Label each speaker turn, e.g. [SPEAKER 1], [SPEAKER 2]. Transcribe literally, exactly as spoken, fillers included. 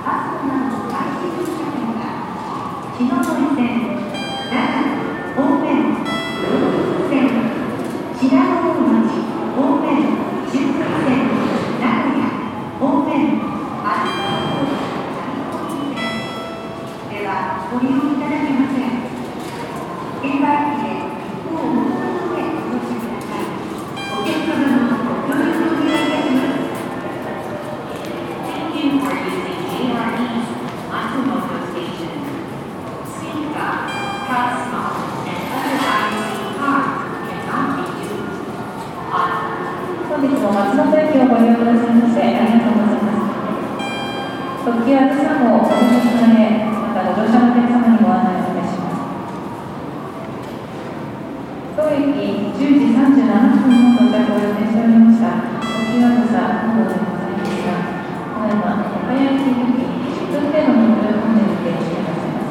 [SPEAKER 1] バスなどの快適車両が篠ノ井線、長野方面、東北線、白浜町方面、中水線、名古屋方面、ある方面、ではご利用いただけません。券売機で一方をお求めお越しください。お客様のご協力をお願いいたします。Thank you for using J R E's Matsumoto Station. Suica, Cosmo, and other I C cars cannot be used. On
[SPEAKER 2] 本日も松本駅をご利用くださいましてありがとうございます。特急あずさ号お乗り換え、またご乗車のお客様にご案内をいたします。当駅じゅうじさんじゅうななふんの